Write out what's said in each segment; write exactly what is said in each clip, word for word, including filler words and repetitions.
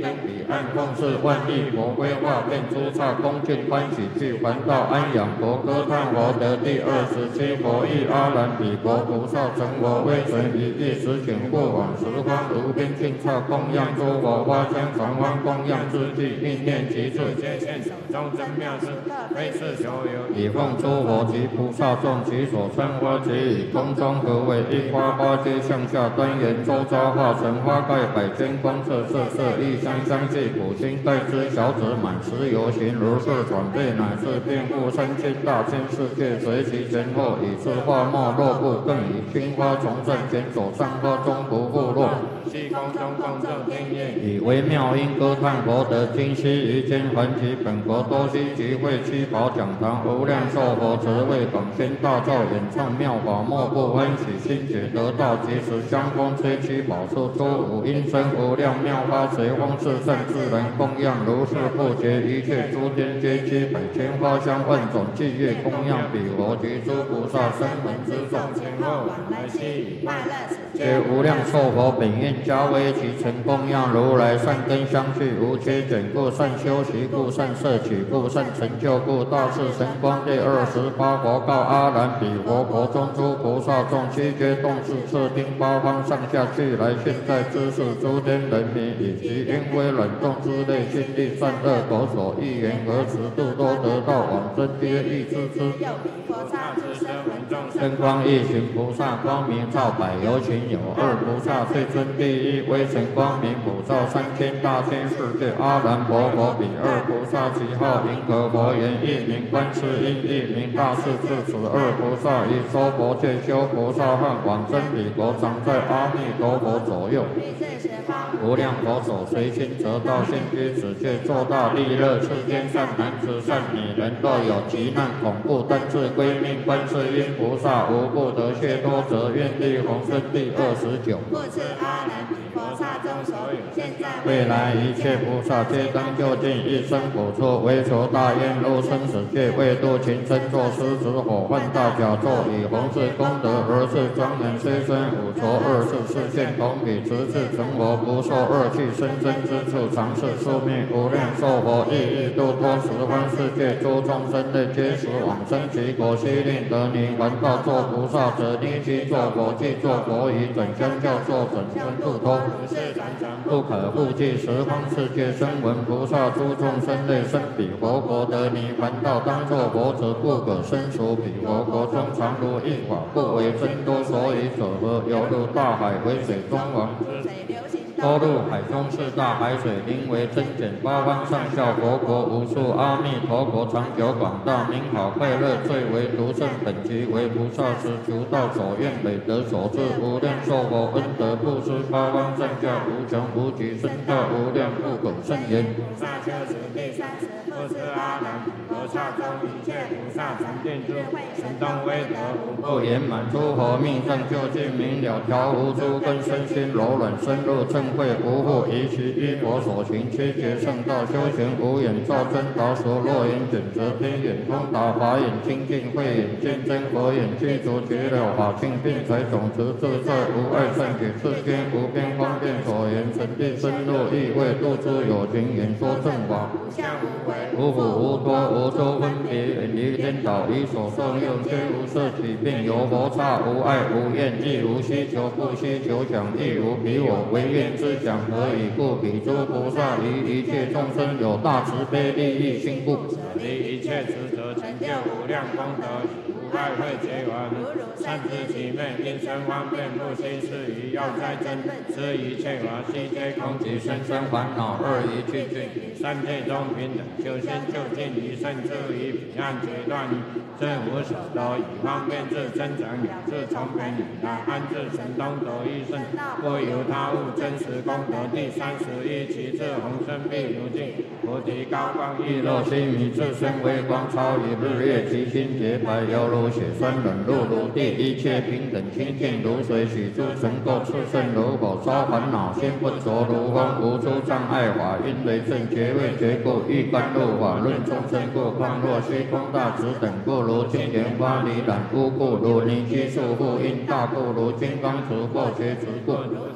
登彼岸，奉事万亿佛规划变诸刹，恭敬欢喜具梵道安养佛，歌叹佛得第二十七佛意，阿难彼国菩萨成佛威神一意，十请过往十方无边尽刹，供养诸佛花香常欢，供养之际应念其罪，皆现手中真妙事，非是所有，以奉诸佛及菩萨众其所生花皆以空中合为一花，花皆向下端严，周遭化成花盖百千光色，色色异香香气普心，待之小子满持游行，如是转变乃至遍覆三千大千世界，随其前后，以是花末落不，更以青花从上前走，上花中不复落。虚空中共振天乐，以微妙音歌叹佛得今昔于间还其本国多悉集会七宝讲堂，无量寿佛慈为广宣大造，演唱妙法莫不欢喜，心解得道，即时香风吹七宝树，诸五音声无量妙花随风四散，自然供养，如是不绝，一切诸天皆七百千花香万种伎乐供养彼佛及诸菩萨声闻之众，前后往来悉以快乐使，皆无量寿佛本愿加为其成供养如来善根相续，无缺减故，善修习故，善摄取故，善成就故，大士神光第二十八佛告阿难彼佛国中诸菩萨众，悉皆动视摄听八方上下俱来，现在知识诸天人民以及因为冷冻之类，心地善恶口所欲言和尺度都得到往生皆欲知之。菩萨之身闻众生光一行菩萨光明照百有情有二菩萨最尊第一微尘光明普照三千大千世界，阿难佛佛彼二菩萨其号银河佛言，一名观世音，一名大势至此二菩萨以说佛切修菩萨汉往生彼国，常在阿弥陀佛左右，无量佛手随心得道，现居此界作大利乐，世间善男子善女人，若有急难恐怖但自归命，观世音菩萨无不得解脱者，愿力宏生第二十九。故此阿难彼菩萨众所有现在未来一切菩萨，皆当就近一生补处，为求大愿入生死界，为度群生作狮子火犯大甲座，以弘誓功德而是庄严，虽生五浊二世世现同彼，直至成佛不受恶趣生生之处，常是宿命无量寿佛亦欲度脱十方世界诸众生类，皆时往生其国，悉令得泥还道作菩萨者，立即作佛，即作佛以准相教作准生度脱，不可复计十方世界声闻菩萨诸众生类，生彼佛国得泥还道，当作佛者不可生熟彼佛国中，常如一法不为真多，所以者何？犹如大海为水中王，多入海中四大海水，名为增减，八方上下佛国无数，阿弥陀国长久广大，名好快乐，最为独胜，本集为菩萨时求道所愿美德所致，无量寿佛恩德布施，八方上下无穷无极，身教无量不可胜言。菩萨修持第三十，不知阿难菩萨中一切菩萨常定智慧，神通威德无不圆满，诸佛命正究竟明了，调伏诸根身心柔软，深入正慧，无复疑其依佛所行，切觉圣道，修行无眼照真导所，若眼准则天眼通达，法眼清净，慧眼见真，佛眼具足觉了法性，并财种子自在无碍，善解世间无边方便所言，沉淀深入意味，度诸有情，演说正法，无苦无多无周分别，远离颠倒，以所受用，虽无色起，并有佛刹，无爱无厌，亦无需求，不需求想，亦无彼我唯愿之想，何以故？彼诸菩萨于一切众生有大慈悲利益心故，舍离一切执着，成就无量功德，无爱会结完，善知其昧，因生方便不心是于要哉真，是一切法悉皆空，即生生烦恼二一去尽，三界中平等，修心就近于胜，至于彼岸决断于真无所得，以方便智增长了，自从便以来，安置神通得一胜，不由他物，真实功德第三十一，其智宏生必如镜，菩提高光亦若须弥，自身微光超于日月，其心洁白犹如血酸，冷入如地，一切平等清净如水，许诸尘垢炽盛如火，烧烦恼心不着如风，无诸障碍法，因为正觉未觉故，欲甘露法论众生故，况若虚空大直等故，如金莲花离染污故，如泥居束缚因大故，如金刚持或觉执故，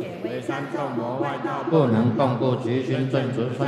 三众魔外道，不能共故其心正直。